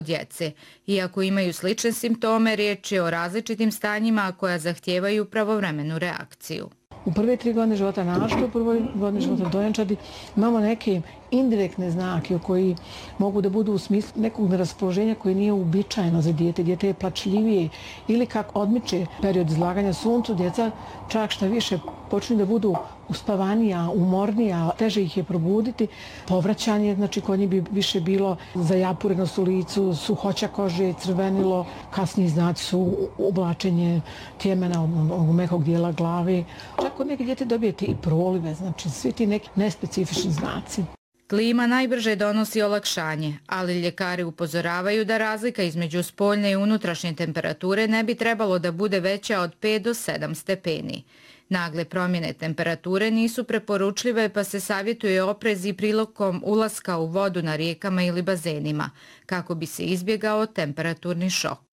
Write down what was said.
djece. Iako imaju slične simptome, riječ je o različitim stanjima koja zahtijevaju pravovremenu reakciju. U prve 3 godine života, našto u prvoj godini života dojenčadi, imamo neke indirektne znake koji mogu da budu u smislu nekog neraspoloženja koje nije uobičajeno za dijete. Dijete je plačljivije ili kako odmiče period izlaganja suncu, djeca čak šta više počinju da budu uspavanija, umornija, teže ih je probuditi. Povraćanje, znači kod njih bi više bilo zajapurenost u licu, suhoća kože, crvenilo, kasniji znaci su oblačenje tjemena od mekog dijela glave. Čak kod neke djete dobijete i prolive, znači svi ti neki nespecifični znaci. Klima najbrže donosi olakšanje, ali ljekari upozoravaju da razlika između spoljne i unutrašnje temperature ne bi trebalo da bude veća od 5 do 7 stepeni. Nagle promjene temperature nisu preporučljive, pa se savjetuje oprez i prilikom ulaska u vodu na rijekama ili bazenima, kako bi se izbjegao temperaturni šok.